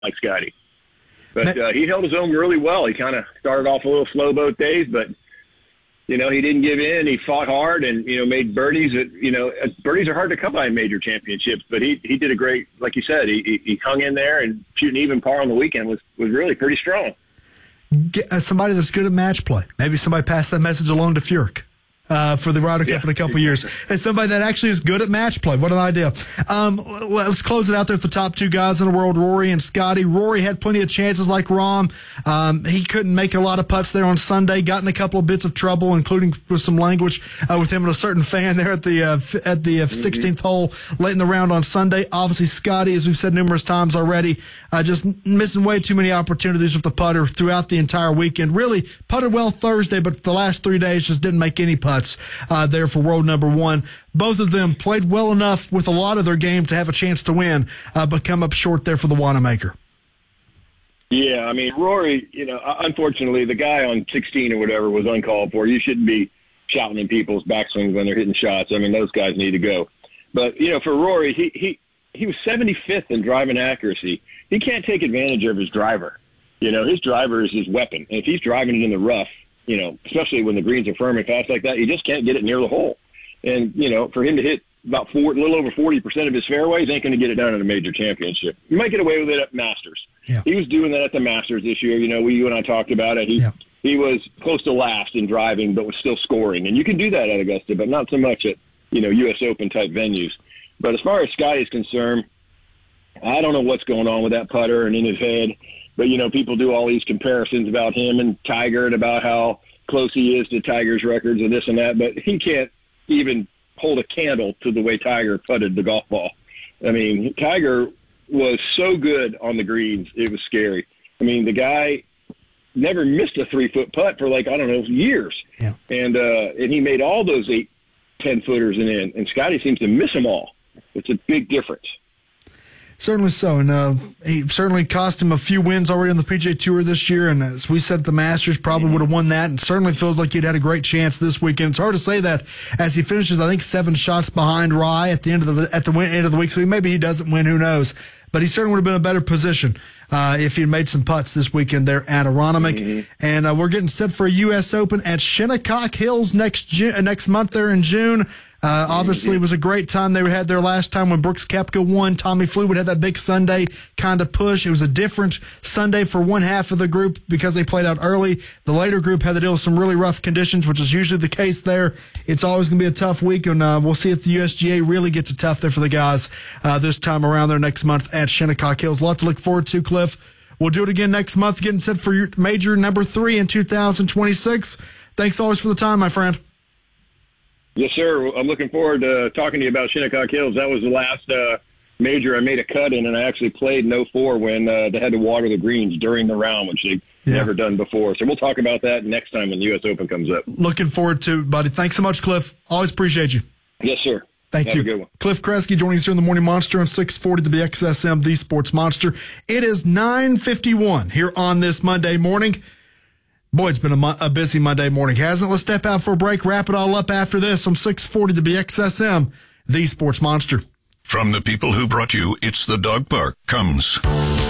like Scotty. But he held his own really well. He kind of started off a little slow both days, but, he didn't give in. He fought hard and, made birdies. Birdies are hard to come by in major championships, but he did a great, like you said, he hung in there, and shooting even par on the weekend was really pretty strong. Somebody that's good at match play. Maybe somebody passed that message along to Furyk. For the Ryder Cup in a couple years. And somebody that actually is good at match play. What an idea. Let's close it out there with the top two guys in the world, Rory and Scotty. Rory had plenty of chances like Rahm. He couldn't make a lot of putts there on Sunday, got in a couple of bits of trouble, including with some language with him and a certain fan there at the 16th hole late in the round on Sunday. Obviously, Scotty, as we've said numerous times already, just missing way too many opportunities with the putter throughout the entire weekend. Really putted well Thursday, but the last 3 days just didn't make any putts. There for world number one. Both of them played well enough with a lot of their game to have a chance to win, but come up short there for the Wanamaker. Yeah, I mean, Rory, unfortunately, the guy on 16 or whatever was uncalled for. You shouldn't be shouting in people's backswings when they're hitting shots. I mean, those guys need to go. But, for Rory, he was 75th in driving accuracy. He can't take advantage of his driver. His driver is his weapon. And if he's driving it in the rough, especially when the greens are firm and fast like that, you just can't get it near the hole. And, for him to hit about a little over 40% of his fairways, ain't going to get it done in a major championship. You might get away with it at Masters. Yeah. He was doing that at the Masters this year. You and I talked about it. He was close to last in driving, but was still scoring. And you can do that at Augusta, but not so much at, U.S. Open type venues. But as far as Scotty's concerned, I don't know what's going on with that putter and in his head. But, people do all these comparisons about him and Tiger and about how close he is to Tiger's records and this and that. But he can't even hold a candle to the way Tiger putted the golf ball. I mean, Tiger was so good on the greens, it was scary. I mean, the guy never missed a 3-foot putt for years. Yeah. And he made all those 8, 10-footers in. And Scotty seems to miss them all. It's a big difference. Certainly so, and he certainly cost him a few wins already on the PGA Tour this year, and as we said at the Masters, probably would have won that, and certainly feels like he'd had a great chance this weekend. It's hard to say that as he finishes, I think, 7 shots behind Rye at the end of the week, so maybe he doesn't win, who knows. But he certainly would have been in a better position if he had made some putts this weekend there at Aronimink. Mm-hmm. And we're getting set for a U.S. Open at Shinnecock Hills next month there in June. Obviously, it was a great time they had there last time when Brooks Koepka won. Tommy Fleetwood had that big Sunday kind of push. It was a different Sunday for one half of the group because they played out early. The later group had to deal with some really rough conditions, which is usually the case there. It's always going to be a tough week, and we'll see if the USGA really gets it tough there for the guys this time around there next month at Shinnecock Hills. A lot to look forward to, Cliff. We'll do it again next month, getting set for your major number 3 in 2026. Thanks always for the time, my friend. Yes, sir. I'm looking forward to talking to you about Shinnecock Hills. That was the last major I made a cut in, and I actually played in 04 when they had to water the greens during the round, which they've never done before. So we'll talk about that next time when the U.S. Open comes up. Looking forward to it, buddy. Thanks so much, Cliff. Always appreciate you. Yes, sir. Thank you. Have a good one. Cliff Kresge joining us here in the Morning Monster on 640 the BXSM, the Sports Monster. It is 9:51 here on this Monday morning. Boy, it's been a busy Monday morning, hasn't it? Let's step out for a break, wrap it all up after this on 640 the BXSM, the Sports Monster. From the people who brought you It's the Dog Park comes...